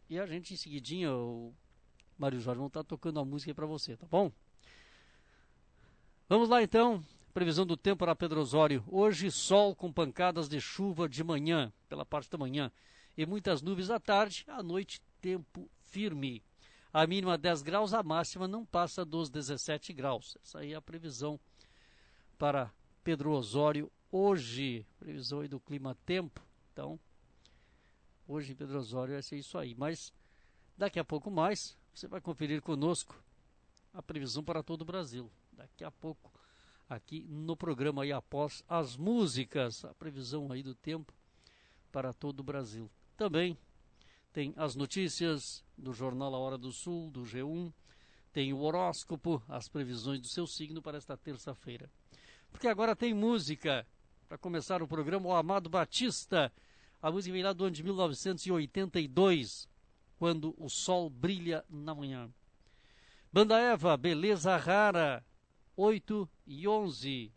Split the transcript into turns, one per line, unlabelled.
E a gente em seguidinha, o Mário Jorge vão estar tocando a música aí pra você, tá bom? Vamos lá então, previsão do tempo para Pedro Osório. Hoje sol com pancadas de chuva de manhã, pela parte da manhã, e muitas nuvens à tarde, à noite tempo firme. A mínima 10 graus, a máxima não passa dos 17 graus. Essa aí é a previsão para Pedro Osório hoje. Previsão aí do clima-tempo. Então, hoje em Pedro Osório vai ser isso aí. Mas daqui a pouco mais, você vai conferir conosco a previsão para todo o Brasil. Daqui a pouco, aqui no programa aí após as músicas, a previsão aí do tempo para todo o Brasil. Também tem as notícias do Jornal A Hora do Sul, do G1, tem o horóscopo, as previsões do seu signo para esta terça-feira. Porque agora tem música, para começar o programa, o Amado Batista. A música vem lá do ano de 1982, quando o sol brilha na manhã. Banda Eva, Beleza Rara, 8 e 11.